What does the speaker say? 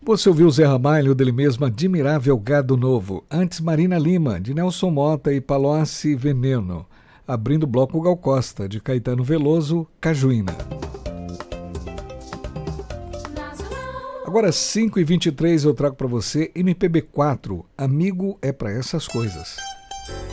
Você ouviu Zé Ramalho, dele mesmo, Admirável Gado Novo. Antes, Marina Lima, de Nelson Mota e Palocci Veneno. Abrindo o bloco, Gal Costa, de Caetano Veloso, Cajuína. Agora, 5h23, eu trago para você MPB4, Amigo é para essas coisas.